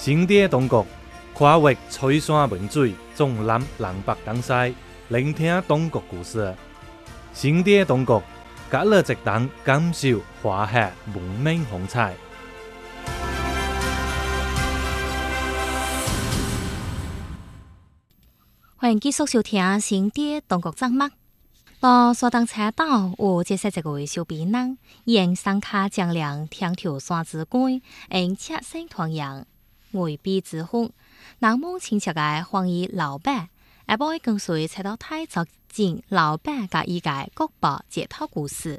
新地中国跨越吹山文水，纵览南北东西，聆听中国故事。新地中国，隔了一档感受华夏文明风采。 欢迎继续收听新地中国节目。到山东车道有这些一位小兵人，沿山卡江梁天条山之关，因赤身团阳，外壁之风，南蒙亲切的欢迎老板，下晡跟随车道太走进老板甲伊个国宝解套故事。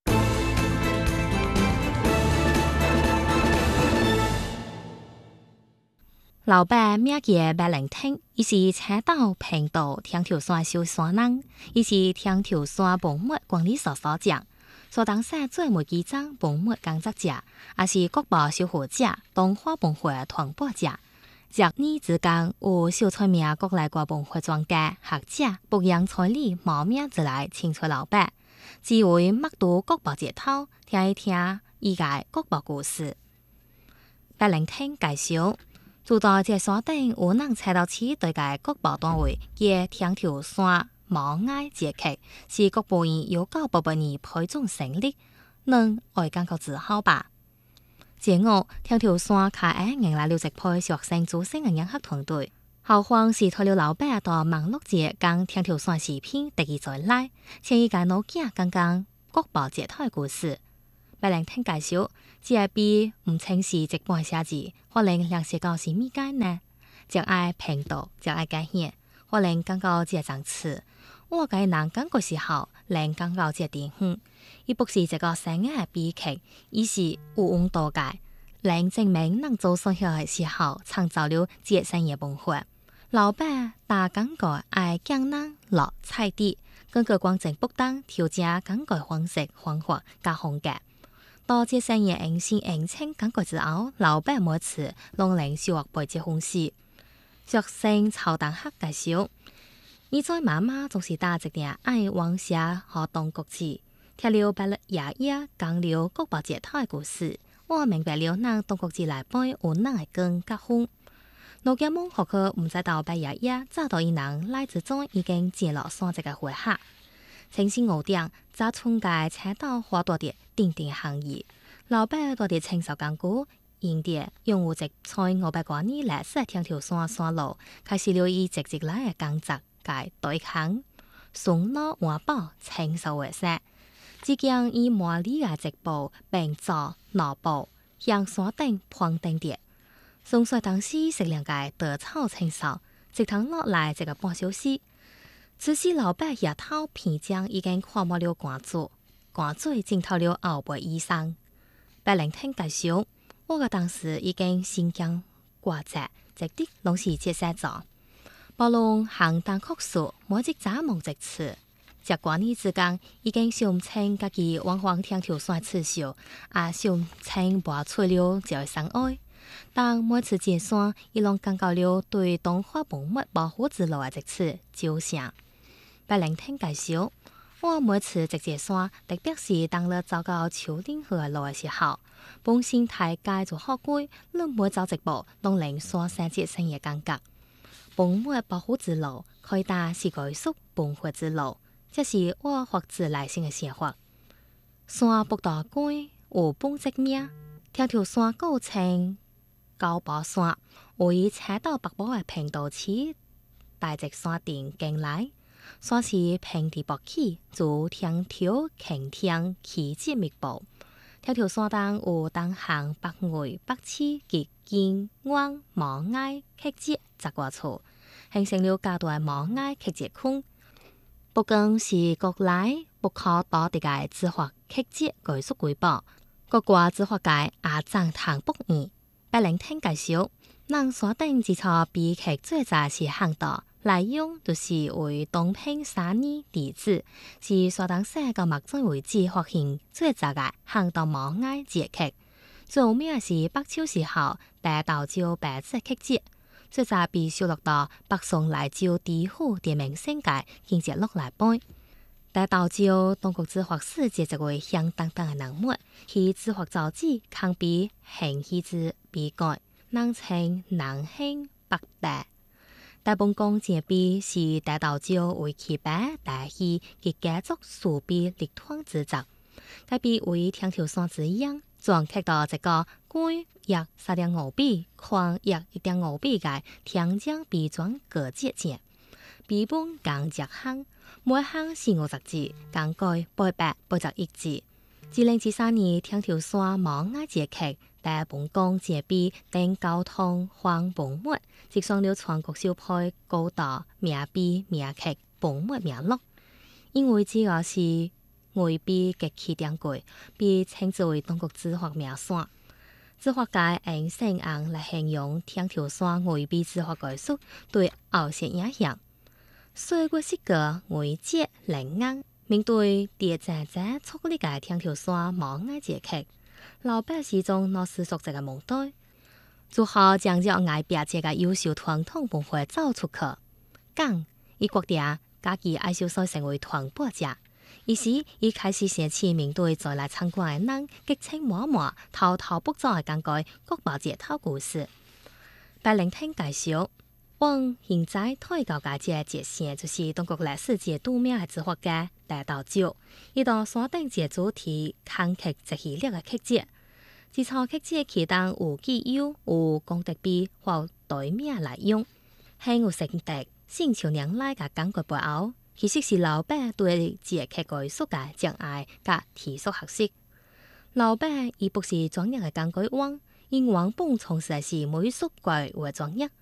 老板名叫白灵天，伊是车道平道天条山小山人，伊是天条山本末管理所所长，所当社最末机长本末工作者，也是国宝守护者、东华本会传播者。若呢之间有小出名国内外本会专家学者，不扬彩礼冒名之来请出老板，只为默读国宝解套，听一听伊个国宝故事。白灵天介绍。住到这山顶有人猜到起对个国宝单位嘅天条山毛崖节气，是国宝院1988年配种成立，能爱感觉自豪吧。节五天条山卡喺迎来了一批学生组成嘅研学团队，后方是托了老板到网络节讲天条山视频，第二再来，请伊个老囝讲讲国宝解套嘅故事。白灵天介绍，只系比唔清是一般写字，可能了解到是咪解呢？就爱平道，就爱改写，可能讲到这张词，我个人讲过时候，能讲到这地方，伊不是一个生嘅悲剧，而是有温度嘅，能证明能做生活嘅时候，创造了这生嘅文化。老板打广告爱讲人落菜地，根据光正不当调整广告方式方法加风格。到这生意硬性硬清感觉之后，老板每次拢能收获背这封事。学生曹同学介绍，伊在妈妈总是打一定爱往下和当国字，听了白爷爷讲了国宝解套的故事，我明白了咱当国字内背有咱的根甲风。老家蒙学科唔知道白爷爷早到伊人来之中已经接落山这个回合。清晨5点，早春街车道花多啲定行业，老板多啲青手工具，因啲用户直在500多年来是天条山山路，开始了伊直来嘅工作界对行，送老换宝青手为生，只将以麻里嘅直步并做脑步向山顶攀登啲，送水当时食两界得草青手，直通落来一个半小时。此时老板日头片江已经看满了汗水浸透了后背衣裳。白灵天介绍，我个当时已经心惊挂直，直的拢是这些做。暴龙行当酷数，每一早梦一次。这过年之间，已经想清家己往往天条山刺绣，也想清拔出了一个山爱。当每次进山，伊拢感觉了对东华本末保护之路的一次照相。白灵天介绍，我每次直接山，特别是当了走到丘陵河的路的时候，本身太街就好贵，你每走一步，拢能山山节生的感觉。本末保护之路，开打是概述本会之路，这是我发自内心的想法。山不大关有本职名，天条山构称高宝山，位于车道北部的平道市大直山顶经来。山是平地薄起，自天条擎天起节密布。天条山东有东行北外北起极见湾毛崖曲折10多处，形成了较大毛崖曲折区。不光是国内不可多得嘅自发曲折技术瑰宝，国外自发界也赞叹不已。白灵天介绍，咱山顶之处比曲最早是巷道。内容就是为东平3年地址，是山东省到目前为止发现最早嘅巷道毛崖节气。最有名是北秋时候大道州白色曲折，最早被收录到北宋来州地府地名省界经节录来背。大道州当局执法使这一位响当当嘅人物，其执法造纸堪比行医之比改。 人稱南興北大。大本宮這邊是大道教為其白大戲及家族數比立團之作，該邊為天條山之樣，總刻到一個貴約3.5倍、寬約1.5倍嘅天井壁磚隔節線，壁本共10項，每項40字，共計881字。2013年天條山毛愛節刻，大本宮這邊等交通荒崩沒，即上了全國首批高達名碑名刻崩沒名錄，因為這個是外壁極其珍貴，被稱之為中國之發名山。之發界用聖昂來形容天條山外壁之發概述對後世影響。歲月時隔外節靈硬，面對地震者矗立嘅天條山毛愛節刻，老百姓中攞思索這個問題，如何將這愛別這個優秀傳統文化走出去？講伊決定家己愛秀才成為傳播者。於是，伊開始寫起面對再來參觀嘅人，激情滿滿、滔滔不絕嘅講解國寶這套故事。白聆聽介紹，往現在推高嘅這節線，就是中國歷史界著名嘅哲學家大道教，伊當山頂這主題看刻即系列嘅刻節，這套刻節其當有記有功德碑或對名來用，很有承德信手拈來嘅感覺背後。其實是老伯對節刻概述嘅鍾愛甲提速學習。老伯伊不是專業嘅講解員，因為本從事是美術館為專業，